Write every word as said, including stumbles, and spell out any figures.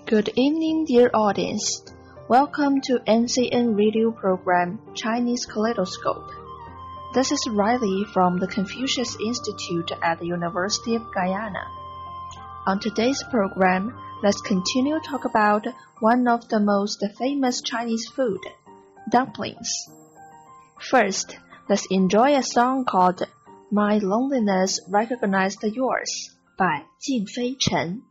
Good evening, dear audience. Welcome to N C N radio program Chinese Kaleidoscope. This is Riley from the Confucius Institute at the University of Guyana. On today's program, let's continue to talk about one of the most famous Chinese food, dumplings. First, let's enjoy a song called My Loneliness Recognized Yours by Jin Fei Chen.